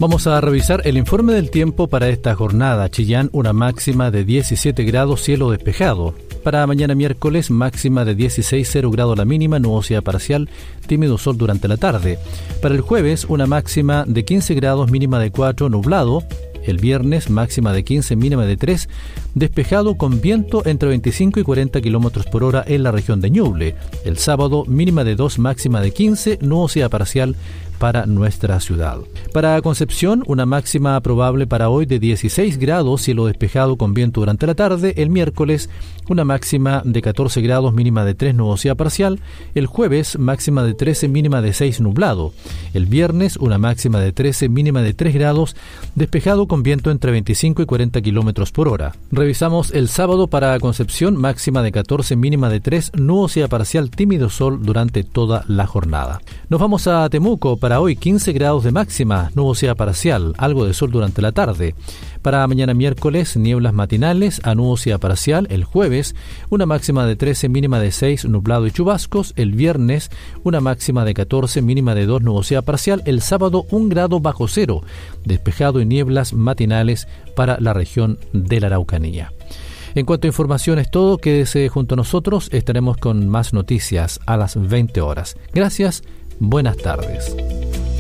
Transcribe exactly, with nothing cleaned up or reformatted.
Vamos a revisar el informe del tiempo para esta jornada. Chillán, una máxima de diecisiete grados, cielo despejado. Para mañana miércoles, máxima de dieciséis, cero grados la mínima, nubosidad parcial, tímido sol durante la tarde. Para el jueves, una máxima de quince grados, mínima de cuatro, nublado. El viernes, máxima de quince, mínima de tres, despejado con viento entre veinticinco y cuarenta kilómetros por hora en la región de Ñuble. El sábado, mínima de dos, máxima de quince, nubosidad parcial para nuestra ciudad. Para Concepción, una máxima probable para hoy de dieciséis grados, cielo despejado con viento durante la tarde. El miércoles, una máxima de catorce grados, mínima de tres, nubosidad parcial. El jueves, máxima de trece, mínima de seis, nublado. El viernes, una máxima de trece, mínima de tres grados, despejado con viento entre veinticinco y cuarenta kilómetros por hora. Revisamos el sábado para Concepción, máxima de catorce, mínima de tres, nubosidad parcial, tímido sol durante toda la jornada. Nos vamos a Temuco. Para hoy, quince grados de máxima, nubosidad parcial, algo de sol durante la tarde. Para mañana miércoles, nieblas matinales a nubosidad parcial. El jueves, una máxima de trece, mínima de seis, nublado y chubascos. El viernes, una máxima de catorce, mínima de dos, nubosidad parcial. El sábado, un grado bajo cero, despejado y nieblas matinales para la región de la Araucanía. En cuanto a información es todo, quédese junto a nosotros, estaremos con más noticias a las veinte horas. Gracias, buenas tardes.